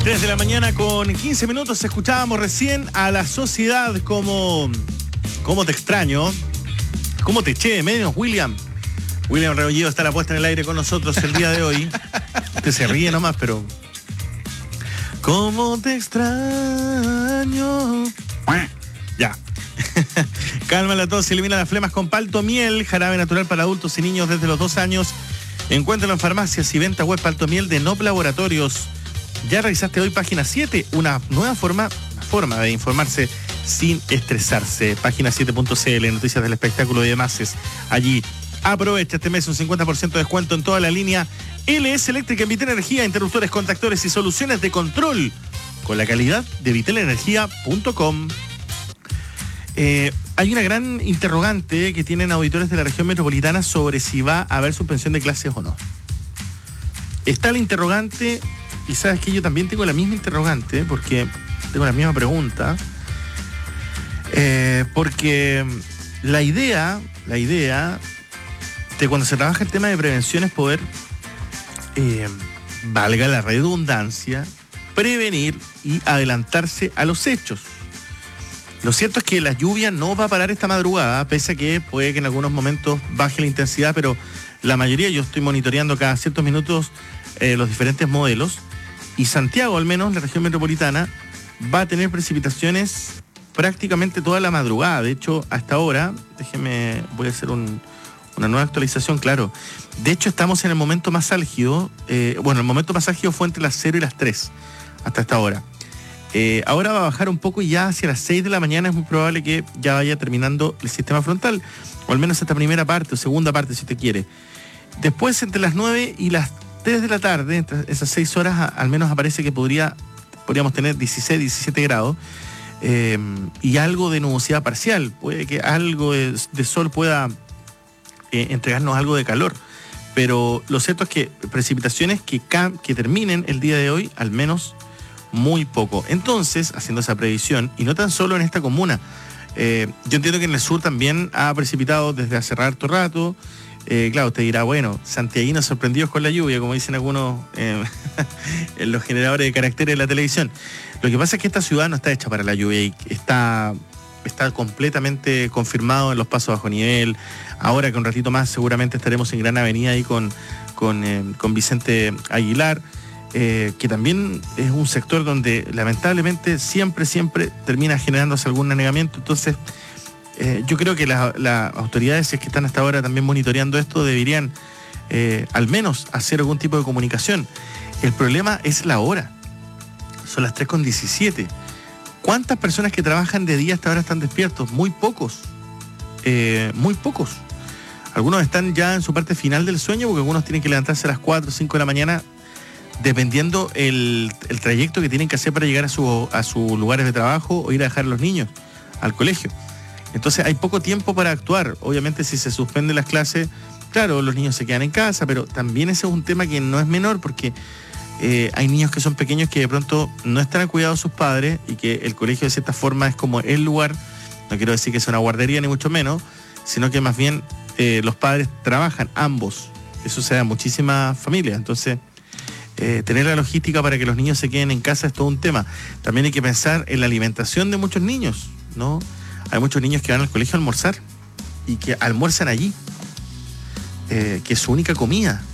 3 de la mañana con 15 minutos. Escuchábamos recién a La Sociedad como te extraño, cómo te eché de menos, William. William Rebolledo está la puesta en el aire con nosotros el día de hoy. Usted se ríe nomás, pero... ¿Cómo te extraño? Ya. Calma la tos, elimina las flemas con Palto Miel, jarabe natural para adultos y niños desde los 2 años. Encuéntralo en farmacias y venta web Palto Miel de Nop Laboratorios. Ya revisaste hoy página 7, una nueva forma de informarse sin estresarse. Página 7.cl, noticias del espectáculo y demás. Allí aprovecha este mes un 50% de descuento en toda la línea LS Eléctrica en Vitel Energía, interruptores, contactores y soluciones de control con la calidad de vitelenergia.com. Hay una gran interrogante que tienen auditores de la región metropolitana sobre si va a haber suspensión de clases o no. Está el interrogante, y sabes que yo también tengo la misma interrogante, porque tengo la misma pregunta, porque la idea de cuando se trabaja el tema de prevención es poder, valga la redundancia, prevenir y adelantarse a los hechos. Lo cierto es que la lluvia no va a parar esta madrugada, pese a que puede que en algunos momentos baje la intensidad, pero la mayoría, yo estoy monitoreando cada ciertos minutos los diferentes modelos, y Santiago, al menos, la región metropolitana, va a tener precipitaciones prácticamente toda la madrugada. De hecho, hasta ahora, voy a hacer una nueva actualización, claro. De hecho, estamos en el momento más álgido. El momento más álgido fue entre las 0 y las 3, hasta esta hora. Ahora va a bajar un poco y ya hacia las 6 de la mañana es muy probable que ya vaya terminando el sistema frontal, o al menos esta primera parte o segunda parte, si usted quiere. Después, entre las 9 y las 3 de la tarde, entre esas 6 horas, al menos aparece que podríamos tener 16, 17 grados y algo de nubosidad parcial. Puede que algo de sol pueda entregarnos algo de calor, pero lo cierto es que precipitaciones que terminen el día de hoy, al menos muy poco. Entonces, haciendo esa previsión, y no tan solo en esta comuna, yo entiendo que en el sur también ha precipitado desde hace harto rato. Claro, usted dirá, bueno, santiaguinos sorprendidos con la lluvia, como dicen algunos en los generadores de caracteres de la televisión. Lo que pasa es que esta ciudad no está hecha para la lluvia y está completamente confirmado en los pasos bajo nivel. Ahora que un ratito más seguramente estaremos en Gran Avenida ahí con Vicente Aguilar, que también es un sector donde lamentablemente siempre termina generándose algún anegamiento. Entonces, yo creo que las autoridades, si es que están hasta ahora también monitoreando esto, deberían al menos hacer algún tipo de comunicación. El problema es la hora. Son las 3:17. ¿Cuántas personas que trabajan de día hasta ahora están despiertos? Muy pocos. Muy pocos. Algunos están ya en su parte final del sueño, porque algunos tienen que levantarse a las 4 o 5 de la mañana, dependiendo el trayecto que tienen que hacer para llegar a sus lugares de trabajo o ir a dejar a los niños al colegio. Entonces hay poco tiempo para actuar. Obviamente, si se suspenden las clases, claro, los niños se quedan en casa, pero también ese es un tema que no es menor, porque hay niños que son pequeños que de pronto no están al cuidado de sus padres, y que el colegio de cierta forma es como el lugar, no quiero decir que sea una guardería ni mucho menos, sino que más bien los padres trabajan ambos. Eso se da en muchísimas familias. Entonces, tener la logística para que los niños se queden en casa es todo un tema. También hay que pensar en la alimentación de muchos niños, ¿no? Hay muchos niños que van al colegio a almorzar y que almuerzan allí, que es su única comida.